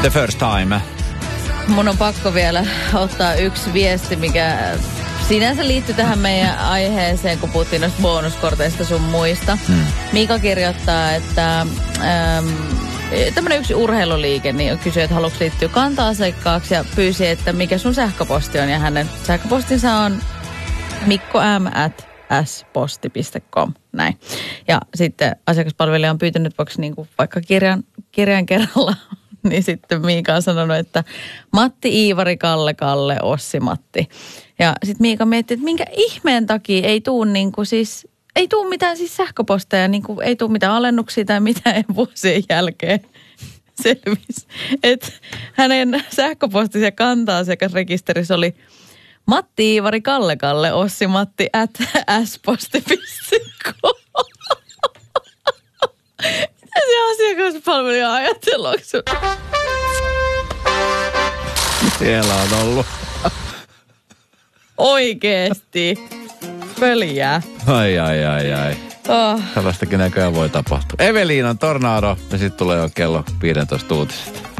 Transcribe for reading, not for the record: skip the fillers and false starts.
The First Time. Mun on pakko vielä ottaa yksi viesti, mikä sinänsä liittyy tähän meidän aiheeseen, kun puhuttiin noista bonuskorteista sun muista. Mika kirjoittaa, että tämmönen yksi urheiluliike niin kysyi, että haluatko liittyä kanta-asiakkaaksi ja pyysi, että mikä sun sähköposti on. Ja hänen sähköpostinsa on mikko.m@sposti.com. Näin. Ja sitten asiakaspalvelija on pyytänyt vaikka kirjan kerralla. Niin sitten Miika on sanonut, että Matti, Iivari, Kalle, Ossi, Matti. Ja sitten Miika miettii, että minkä ihmeen takia ei tuu ei tuu mitään siis sähköposteja, ei tuu mitään alennuksia tai mitään vuosien jälkeen. Selvisi, että hänen sähköpostinsa ja kanta-asiakasrekisterissä oli Matti, Iivari, Kalle, Ossi, Matti @sposti.com. Mitä se asiakaspalvelija ajatellaan? Siellä on ollut. Oikeesti. Pöljää. Ai. Oh. Tällaistakin näköjään voi tapahtua. Eveliinan Tornado ja sitten tulee jo kello 15 uutiset.